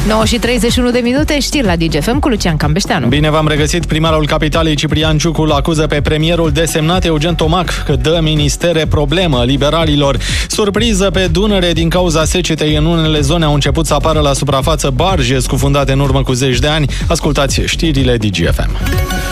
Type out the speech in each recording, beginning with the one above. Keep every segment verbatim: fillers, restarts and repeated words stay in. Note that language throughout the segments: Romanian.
nouă și treizeci și unu de minute, știri la Digi F M cu Lucian Cambeșteanu. Bine v-am regăsit. Primarul capitalei Ciprian Ciucu îl acuză pe premierul desemnat Eugen Tomac că dă ministere problemă liberalilor. Surpriză pe Dunăre din cauza secetei. În unele zone au început să apară la suprafață barje scufundate în urmă cu zeci de ani. Ascultați știrile Digi F M.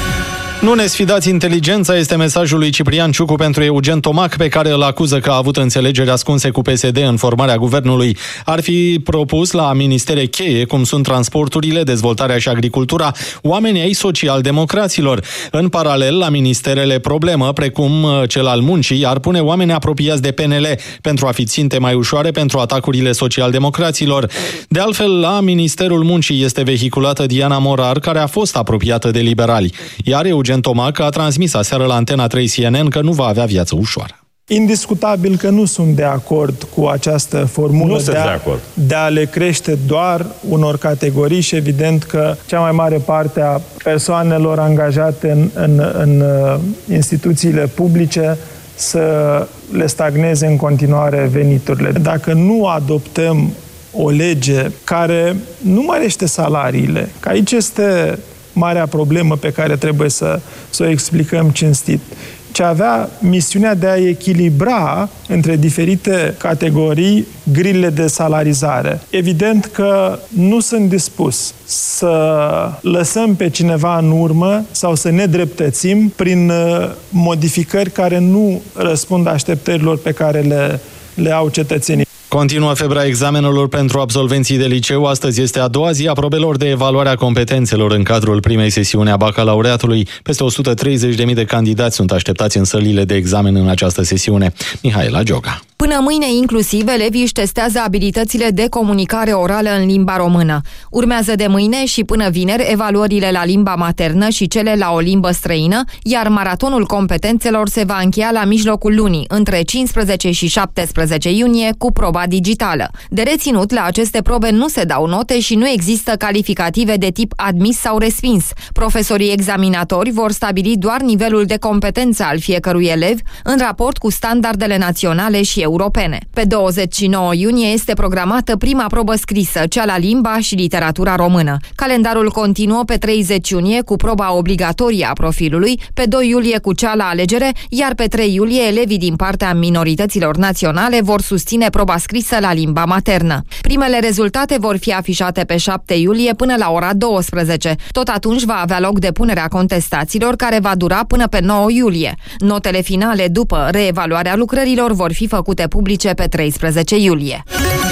Nu ne sfidați inteligența, este mesajul lui Ciprian Ciucu pentru Eugen Tomac, pe care îl acuză că a avut înțelegeri ascunse cu P S D în formarea guvernului. Ar fi propus la ministere cheie, cum sunt transporturile, dezvoltarea și agricultura, oamenii ai social-democraților. În paralel, la ministerele problemă, precum cel al muncii, ar pune oameni apropiați de P N L pentru a fi ținte mai ușoare pentru atacurile social-democraților. De altfel, la Ministerul Muncii este vehiculată Diana Morar, care a fost apropiată de liberali. Iar Eugen Tomac a transmis aseară la Antena trei C N N că nu va avea viață ușoară. Indiscutabil că nu sunt de acord cu această formulă de a, de, de a le crește doar unor categorii și evident că cea mai mare parte a persoanelor angajate în, în, în instituțiile publice să le stagneze în continuare veniturile. Dacă nu adoptăm o lege care nu mărește salariile, că aici este marea problemă pe care trebuie să, să o explicăm cinstit, ce avea misiunea de a echilibra între diferite categorii grilele de salarizare. Evident că nu sunt dispus să lăsăm pe cineva în urmă sau să ne dreptățim prin modificări care nu răspund așteptărilor pe care le, le au cetățenii. Continuă febra examenelor pentru absolvenții de liceu. Astăzi este a doua zi a probelor de evaluare a competențelor în cadrul primei sesiuni a bacalaureatului. Peste o sută treizeci de mii de candidați sunt așteptați în sălile de examen în această sesiune. Mihaela Gioga. Până mâine, inclusiv, elevii își testează abilitățile de comunicare orală în limba română. Urmează de mâine și până vineri evaluările la limba maternă și cele la o limbă străină, iar maratonul competențelor se va încheia la mijlocul lunii, între cincisprezece și șaptesprezece iunie, cu proba digitală. De reținut, la aceste probe nu se dau note și nu există calificative de tip admis sau respins. Profesorii examinatori vor stabili doar nivelul de competență al fiecărui elev în raport cu standardele naționale și europene. Pe douăzeci și nouă iunie este programată prima probă scrisă, cea la limba și literatura română. Calendarul continuă pe treizeci iunie cu proba obligatorie a profilului, pe doi iulie cu cea la alegere, iar pe trei iulie elevii din partea minorităților naționale vor susține proba scrisă la limba maternă. Primele rezultate vor fi afișate pe șapte iulie până la ora douăsprezece. Tot atunci va avea loc depunerea contestațiilor, care va dura până pe nouă iulie. Notele finale după reevaluarea lucrărilor vor fi făcute publice pe treisprezece iulie.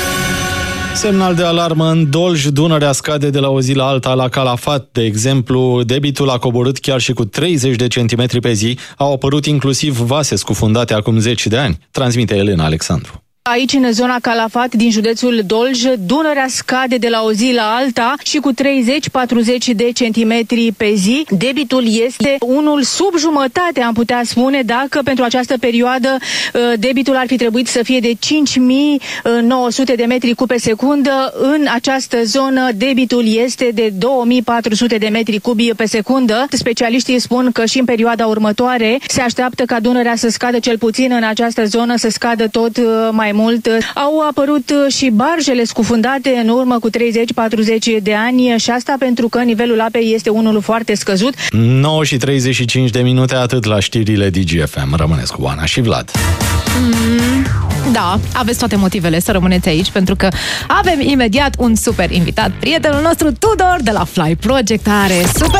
Semnal de alarmă în Dolj. Dunărea scade de la o zi la alta. La Calafat, de exemplu, debitul a coborât chiar și cu treizeci de centimetri pe zi. Au apărut inclusiv vase scufundate acum zece de ani. Transmite Elena Alexandru. Aici, în zona Calafat, din județul Dolj, Dunărea scade de la o zi la alta și cu treizeci patruzeci de centimetri pe zi. Debitul este unul sub jumătate, am putea spune, dacă pentru această perioadă debitul ar fi trebuit să fie de cinci mii nouă sute de metri cub pe secundă. În această zonă, debitul este de două mii patru sute de metri cubi pe secundă. Specialiștii spun că și în perioada următoare se așteaptă ca Dunărea să scadă cel puțin în această zonă, să scadă tot mai mult. Au apărut și barjele scufundate în urmă cu treizeci patruzeci de ani și asta pentru că nivelul apei este unul foarte scăzut. nouă și treizeci și cinci de minute, atât la știrile Digi F M. Rămâneți cu Ana și Vlad. Mm, da, aveți toate motivele să rămâneți aici, pentru că avem imediat un super invitat. Prietenul nostru Tudor de la Fly Project are super